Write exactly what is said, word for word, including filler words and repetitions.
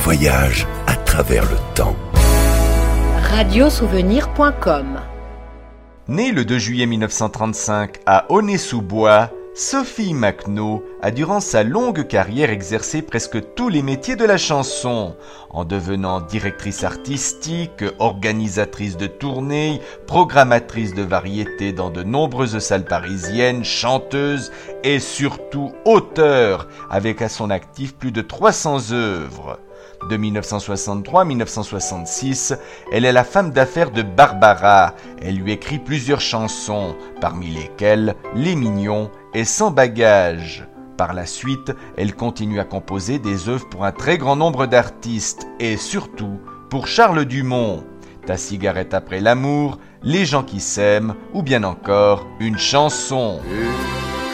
voyage à travers le temps. radiosouvenir point com. Née le deux juillet mille neuf cent trente-cinq à Aulnay-sous-Bois, Sophie MacNo a durant sa longue carrière exercé presque tous les métiers de la chanson, en devenant directrice artistique, organisatrice de tournées, programmatrice de variétés dans de nombreuses salles parisiennes, chanteuse et surtout auteure, avec à son actif plus de trois cents œuvres. De mille neuf cent soixante-trois à mille neuf cent soixante-six, elle est la femme d'affaires de Barbara. Elle lui écrit plusieurs chansons, parmi lesquelles Les Mignons et Sans Bagage. Par la suite, elle continue à composer des œuvres pour un très grand nombre d'artistes et surtout pour Charles Dumont. Ta cigarette après l'amour, Les gens qui s'aiment ou bien encore Une chanson.